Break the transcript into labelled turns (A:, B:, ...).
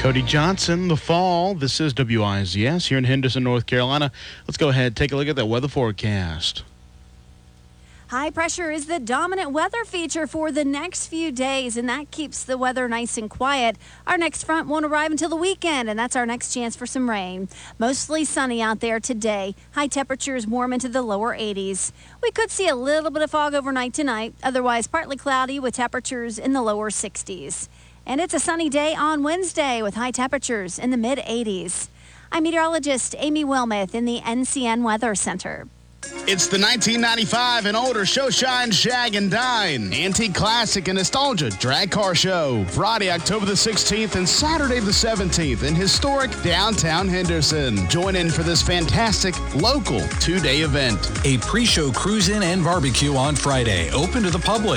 A: Cody Johnson, The Fall. This is WIZS here in Henderson, North Carolina. Let's go ahead and take a look at that weather forecast.
B: High pressure is the dominant weather feature for the next few days, and that keeps the weather nice and quiet. Our next front won't arrive until the weekend, and that's our next chance for some rain. Mostly sunny out there today. High temperatures warm into the lower 80s. We could see a little bit of fog overnight tonight, otherwise partly cloudy with temperatures in the lower 60s. And it's a sunny day on Wednesday with high temperatures in the mid-80s. I'm meteorologist Amy Wilmoth in the NCN Weather Center.
C: It's the 1995 and older Show Shine, Shag and Dine Antique Classic and Nostalgia Drag Car Show. Friday, October the 16th and Saturday the 17th in historic downtown Henderson. Join in for this fantastic local 2-day event.
D: A pre-show cruise-in and barbecue on Friday, open to the public.